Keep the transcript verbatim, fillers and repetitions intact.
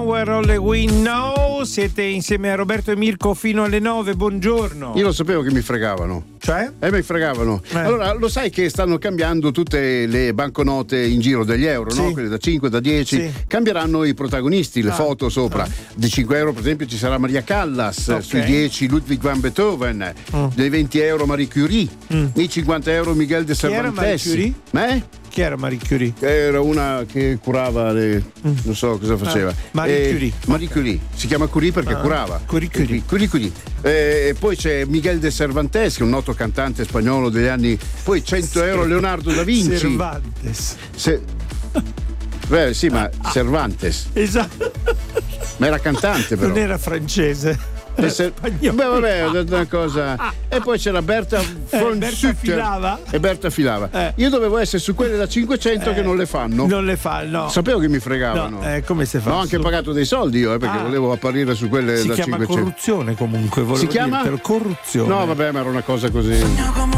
Where All We Know. Siete insieme a Roberto e Mirko fino alle nove. Buongiorno. Io lo sapevo che mi fregavano. Cioè? Eh, mi fregavano. Eh. Allora, lo sai che stanno cambiando tutte le banconote in giro degli euro, Sì. no? Quelle da cinque, da dieci. Sì. Cambieranno i protagonisti, le Ah. foto sopra. Ah. Di cinque euro, per esempio, ci sarà Maria Callas. Ok. Sui dieci Ludwig van Beethoven. Mm. Dei venti euro Marie Curie. Mm. Nei cinquanta euro Miguel de Chi era Marie Cervantes. Curie? Eh? Chi era Marie Curie? Era una che curava le, non so cosa faceva. Ah, Marie Eh, Curie. Marie Curie. Si chiama Curie perché Ah, curava. Curie Curie. Curie Curie. Eh, e poi c'è Miguel de Cervantes, che è un noto cantante spagnolo degli anni. Poi cento euro Leonardo da Vinci. Cervantes. Se- Beh, sì, ma Cervantes. Esatto. Ma era cantante però. Non era francese. E se- Spagnolo. Beh, vabbè, ho detto una cosa. E poi c'era Berta von Berta Sutter. Filava? E Berta Filava. Eh. Io dovevo essere su quelle da cinquecento che non le fanno. Non le fa, no. Sapevo che mi fregavano. No, eh, come si fa? Ho anche pagato dei soldi io, eh, perché Ah. volevo apparire su quelle Si da chiama cinquecento. corruzione comunque. volevo Si chiama? dirtelo, corruzione. No, vabbè, ma era una cosa così.